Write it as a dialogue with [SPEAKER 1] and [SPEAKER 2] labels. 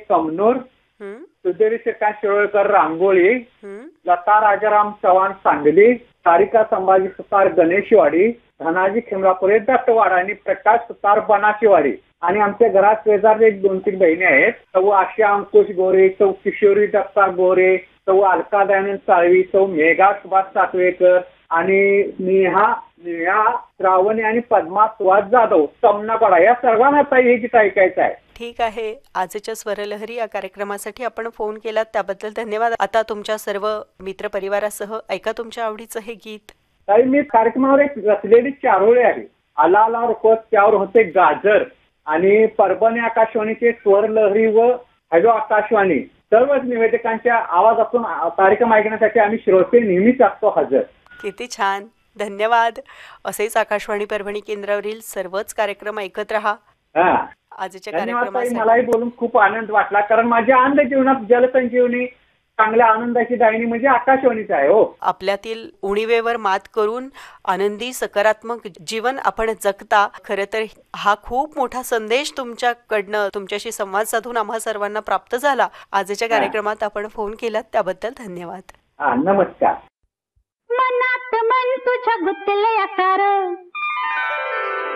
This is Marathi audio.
[SPEAKER 1] कमनूर,
[SPEAKER 2] हं,
[SPEAKER 1] सुधीर श्रीकांत शिरोळकर रांगोळी,
[SPEAKER 2] हं.
[SPEAKER 1] लता राजाराम चव्हाण सांगली, सारिका संभाजी सुतार गणेशवाडी, धनाजी खिमरापुरे दत्तवाडा आणि प्रकाश सुतार बनाचीवाडी. आणि आमच्या घरात शेजारी 2-3 बहिणी आहेत. सौ आशिया अंकुश गोरे, सौ किशोरी दत्ता गोरे, सौ अलका दयानंद साळवी, सौ मेघा सुभाष सातवेकर आणि नेहा श्रावणी आणि पद्मा सुहास जाधव समनापाडा. या सर्वांना ताई हे गीत ऐकायचं आहे.
[SPEAKER 2] ठीक आहे. आजच्या स्वरलहरी या कार्यक्रमासाठी आपण फोन केलात त्याबद्दल धन्यवाद. आता तुमच्या सर्व मित्रपरिवारासह ऐका तुमच्या आवडीचं हे गीत.
[SPEAKER 1] ताई मी कार्यक्रमावर एक रचलेली चारोळी आहे. आला आला रुपत त्यावर होते गाजर आणि परभणी आकाशवाणीचे स्वरलहरी व हॅलो आकाशवाणी सर्वच निवेदकांच्या आवाजातून कार्यक्रम ऐकण्यासाठी आम्ही श्रोते नेहमीच असतो हजर.
[SPEAKER 2] किती छान. धन्यवाद. असेच आकाशवाणी परभणी केंद्रावरील सर्वच कार्यक्रम ऐकत राहा.
[SPEAKER 1] हा,
[SPEAKER 2] आजच्या
[SPEAKER 1] धन्यवाद ताई.
[SPEAKER 2] कार्यक्रमासाठी
[SPEAKER 1] मलाही बोलून खूप आनंद वाटला, कारण माझ्या आनंद जीवनात जलसंजीवनी चांगल्या आनंदाची दायनी म्हणजे आकाशवाणीच आहे. हो,
[SPEAKER 2] आपल्यातील उणिवेवर मात करून आनंदी सकारात्मक जीवन आपण जगता. खरं तर हा खूप मोठा संदेश तुमच्याकडनं तुमच्याशी संवाद साधून आम्हा सर्वांना प्राप्त झाला. आजच्या कार्यक्रमात आपण फोन केलात त्याबद्दल धन्यवाद.
[SPEAKER 1] हा, नमस्कार.
[SPEAKER 3] मनात मन तुझ्या गुंतले आकार